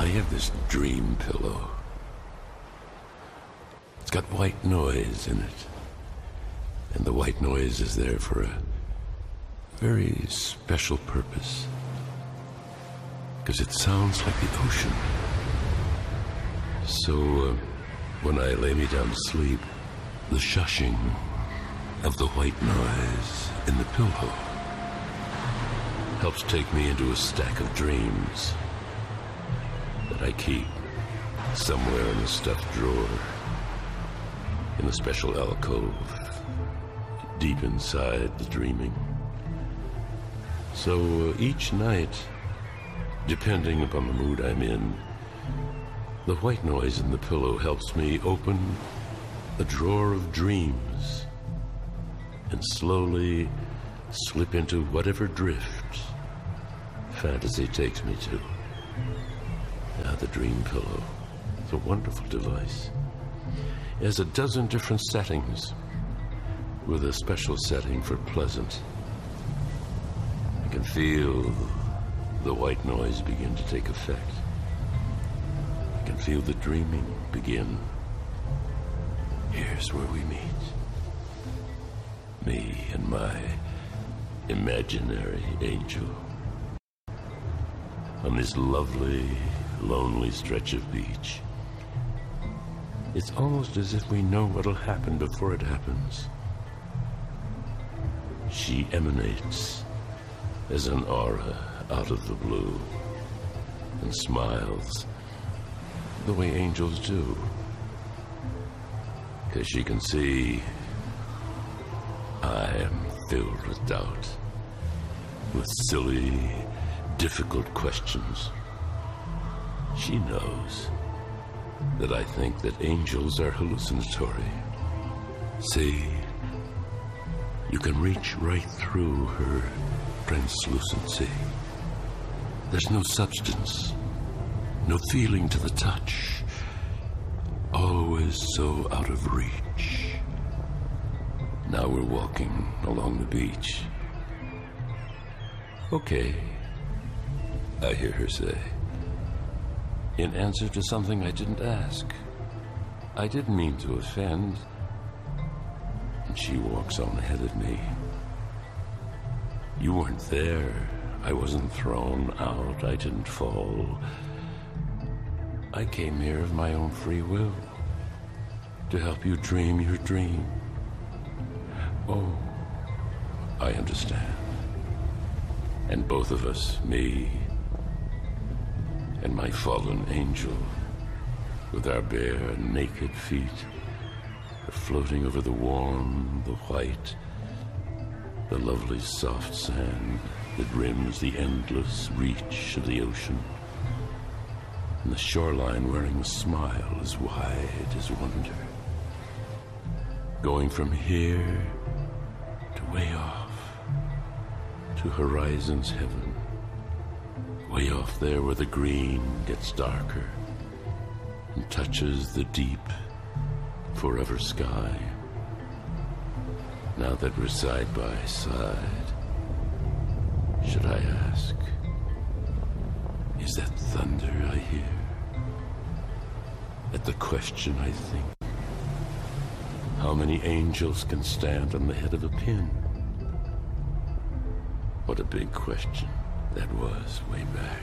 have this dream pillow. It's got white noise in it. And the white noise is there for a very special purpose. Because it sounds like the ocean. So when I lay me down to sleep, the shushing of the white noise in the pillow helps take me into a stack of dreams that I keep somewhere in a stuffed drawer, in a special alcove, deep inside the dreaming. So each night, depending upon the mood I'm in, the white noise in the pillow helps me open a drawer of dreams and slowly slip into whatever drift fantasy takes me to. Now, the dream pillow is a wonderful device. It has a dozen different settings with a special setting for pleasant. I can feel the white noise begin to take effect. I can feel the dreaming begin. Here's where we meet. Me and my imaginary angel. On this lovely, lonely stretch of beach. It's almost as if we know what'll happen before it happens. She emanates as an aura out of the blue and smiles the way angels do. 'Cause she can see I am filled with doubt, with silly, difficult questions. She knows that I think that angels are hallucinatory. See, you can reach right through her translucency. There's no substance, no feeling to the touch, always so out of reach. Now we're walking along the beach. Okay, I hear her say, in answer to something I didn't ask. I didn't mean to offend. And she walks on ahead of me. You weren't there. I wasn't thrown out. I didn't fall. I came here of my own free will to help you dream your dream. Oh, I understand. And both of us, me and my fallen angel, with our bare, naked feet, are floating over the warm, the white, the lovely soft sand that rims the endless reach of the ocean. And the shoreline wearing a smile as wide as wonder. Going from here to way off, to horizon's heaven. Way off there where the green gets darker and touches the deep, forever sky. Now that we're side by side, should I ask, is that thunder I hear? At the question I think, how many angels can stand on the head of a pin? What a big question that was way back.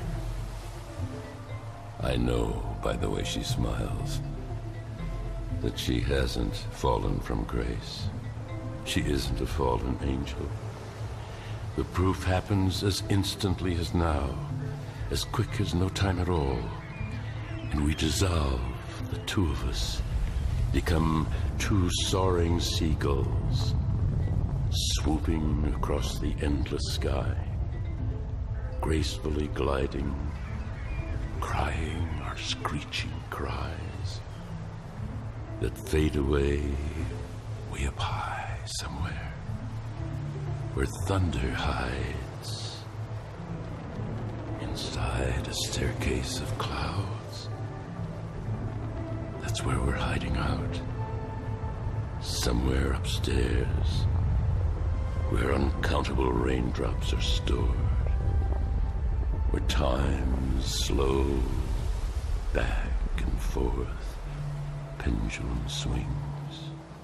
I know by the way she smiles that she hasn't fallen from grace. She isn't a fallen angel. The proof happens as instantly as now, as quick as no time at all. And we dissolve, the two of us, become two soaring seagulls, swooping across the endless sky, gracefully gliding, crying our screeching cries that fade away way up high somewhere, where thunder hides inside a staircase of clouds. That's where we're hiding out, somewhere upstairs, where uncountable raindrops are stored, where time is slow back and forth, pendulum swings.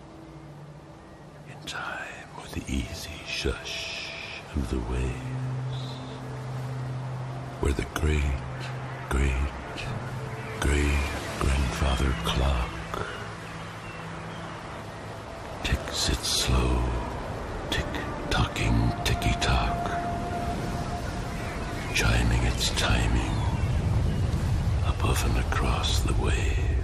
In time with the easy shush of the waves, where the great, great, great grandfather clock ticks its slow, tick-tocking ticky-tock, chiming its timing above and across the waves.